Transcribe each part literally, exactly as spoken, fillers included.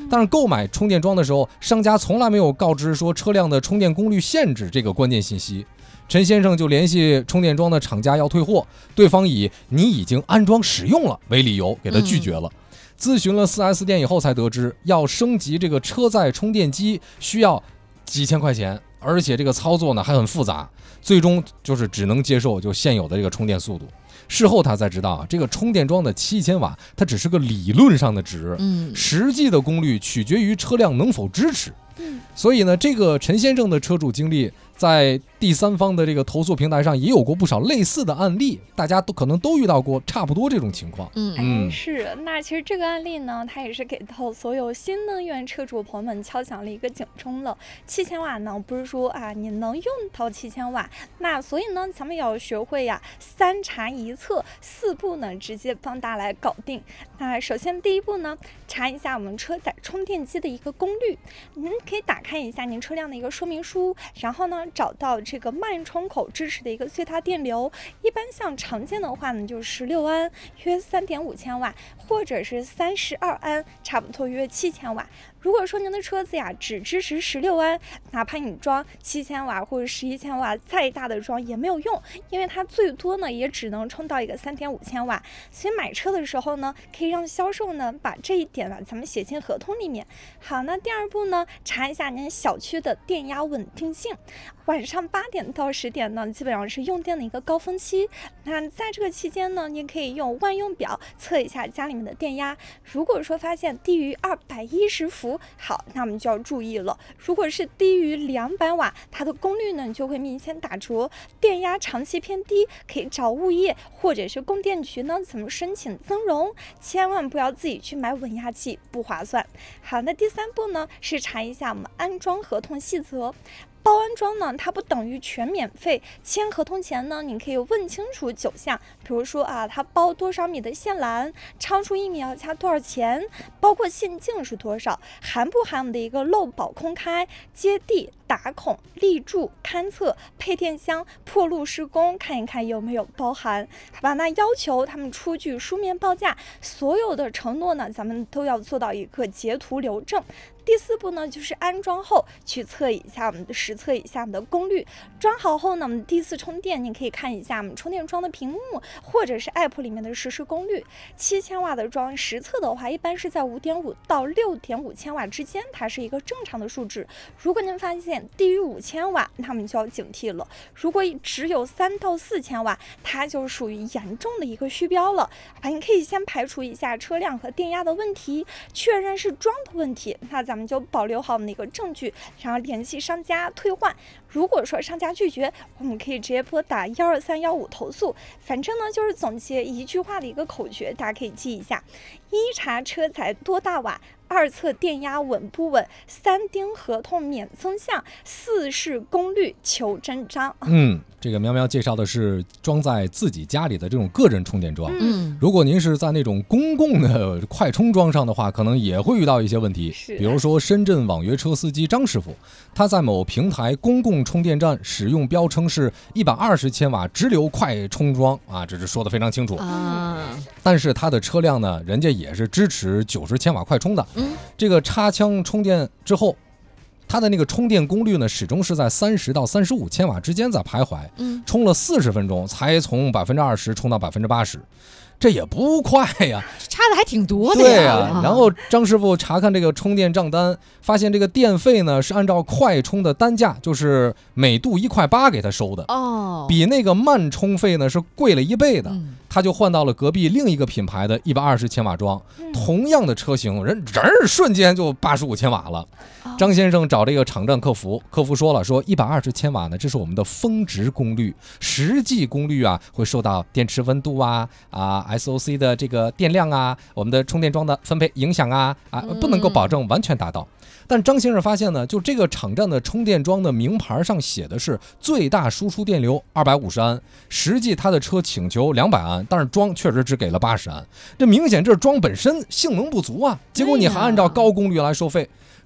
但是购买充电桩的时候，商家从来没有告知说车辆的充电功率限制这个关键信息。陈先生就联系充电桩的厂家要退货，对方以你已经安装使用了为理由给他拒绝了。嗯、咨询了 四 S 店以后才得知，要升级这个车载充电机需要几千块钱，而且这个操作呢还很复杂，最终就是只能接受就现有的这个充电速度。事后他才知道啊，这个充电桩的七千瓦它只是个理论上的值，嗯，实际的功率取决于车辆能否支持。嗯，所以呢，这个陈先生的车主经历在第三方的这个投诉平台上也有过不少类似的案例，大家都可能都遇到过差不多这种情况。 嗯嗯，是。那其实这个案例呢，它也是给到所有新能源车主朋友们敲响了一个警钟了。七千瓦呢，不是说啊你能用到七千瓦，那所以呢，咱们也要学会呀三查一测四步呢，直接帮大家来搞定。那首先第一步呢，查一下我们车载充电机的一个功率，您可以打开一下您车辆的一个说明书，然后呢找到这个慢充口支持的一个最大电流，一般像常见的话呢就十六安，约三点五千瓦，或者是三十二安，差不多约七千瓦。如果说您的车子呀只支持十六安，哪怕你装七千瓦或者十一千瓦，再大的装也没有用，因为它最多呢也只能充到一个三点五千瓦。所以买车的时候呢，可以让销售呢把这一点呢咱们写进合同里面。好，那第二步呢，查一下您小区的电压稳定性。晚上八点到十点呢，基本上是用电的一个高峰期。那在这个期间呢，您可以用万用表测一下家里面的电压。如果说发现低于二百一十伏，好，那我们就要注意了。如果是低于两百瓦，它的功率呢就会明显打折，电压长期偏低，可以找物业或者是供电局呢怎么申请增容，千万不要自己去买稳压器，不划算。好，那第三步呢是查一下我们安装合同细则。包安装呢，它不等于全免费。签合同前呢，你可以问清楚九项，比如说啊，它包多少米的线缆，超出一米要加多少钱，包括线径是多少，含不含我们的一个漏保空开、接地、打孔、立柱、勘测、配电箱、破路施工，看一看有没有包含，好吧？那要求他们出具书面报价，所有的承诺呢，咱们都要做到一个截图留证。第四步呢，就是安装后去测一下我们的实测一下我们的功率。装好后呢，我们第一次充电，你可以看一下我们充电桩的屏幕，或者是 app 里面的实时功率。七千瓦的桩实测的话，一般是在五点五到六点五千瓦之间，它是一个正常的数值。如果您发现低于五千瓦，那我们就要警惕了。如果只有三到四千瓦，它就属于严重的一个虚标了。啊，你可以先排除一下车辆和电压的问题，确认是桩的问题，那咱们就保留好我们的一个证据，然后联系商家退换。如果说商家拒绝，我们可以直接拨打幺二三幺五投诉。反正呢，就是总结一句话的一个口诀，大家可以记一下：一查车载多大瓦，二测电压稳不稳，三盯合同免增项，四是功率求真章。 嗯，这个苗苗介绍的是装在自己家里的这种个人充电桩。嗯，如果您是在那种公共的快充桩上的话，可能也会遇到一些问题。比如说深圳网约车司机张师傅，他在某平台公共充电站使用标称是一百二十千瓦直流快充桩啊，这是说的非常清楚啊。但是他的车辆呢，人家也是支持九十千瓦快充的。嗯，这个插枪充电之后，它的那个充电功率呢，始终是在三十到三十五千瓦之间在徘徊。嗯，充了四十分钟才从百分之二十充到百分之八十。这也不快呀， 差的还挺多的呀。 对呀，然后张师傅查看这个充电账单，发现这个电费呢是按照快充的单价，就是每度一块八给他收的哦，比那个慢充费呢是贵了一倍的。嗯，他就换到了隔壁另一个品牌的一百二十千瓦桩，嗯，同样的车型，人人瞬间就八十五千瓦了。哦，张先生找这个场站客服，客服说了，说一百二十千瓦呢，这是我们的峰值功率，实际功率啊会受到电池温度啊啊。S O C 的这个电量啊，我们的充电桩的分配影响啊啊，不能够保证完全达到。但张先生发现呢，就这个场站的充电桩的名牌上写的是最大输出电流二百五十安，实际他的车请求两百安，但是桩确实只给了八十安，这明显这桩本身性能不足啊，结果你还按照高功率来收费。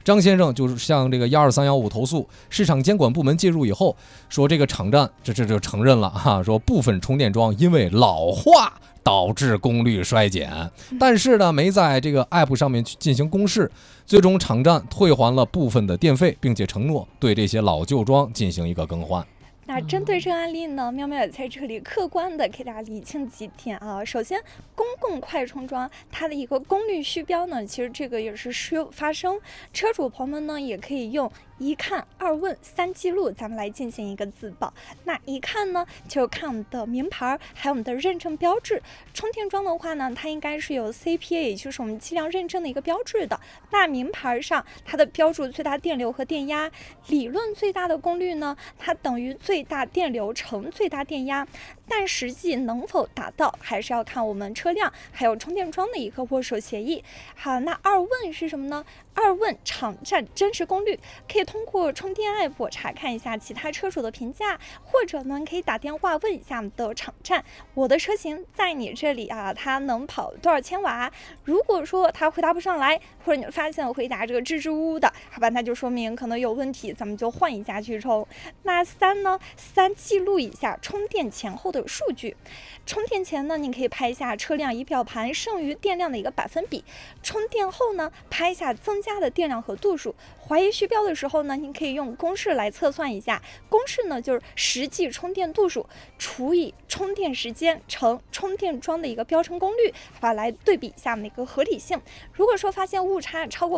张先生就是向这个一二三一五投诉，市场监管部门介入以后，说这个场站这这就承认了哈，说部分充电桩因为老化导致功率衰减，但是呢没在这个 app 上面去进行公示，最终场站退还了部分的电费，并且承诺对这些老旧桩进行一个更换。 那针对这个案例呢，喵喵也在这里客观的给大家理清几点啊。首先，公共快充桩它的一个功率虚标呢，其实这个也是时有发生，车主朋友们呢也可以用一看二问三记录，咱们来进行一个自保。那一看呢，就看我们的名牌，还有我们的认证标志。充电桩的话呢，它应该是有 C P A， 也就是我们计量认证的一个标志的。那名牌上它的标注最大电流和电压，理论最大的功率呢，它等于最大电流乘最大电压，但实际能否达到，还是要看我们车辆还有充电桩的一个握手协议。好，那二问是什么呢？二问场站真实功率，可以通过充电 app 查看一下其他车主的评价，或者呢可以打电话问一下我们的场站，我的车型在你这里啊，它能跑多少千瓦？如果说他回答不上来，或者你发现回答这个支支吾吾的，好吧，那就说明可能有问题，咱们就换一下去充。那三呢？三记录一下充电前后的数据。充电前呢，你可以拍一下车辆仪表盘剩余电量的一个百分比；充电后呢，拍一下增加的电量和度数。怀疑虚标的时候呢，您可以用公式来测算一下。公式呢就是实际充电度数除以充电时间乘充电桩的一个标称功率，好吧，来对比一下我们的一个合理性。如果说发现误差超过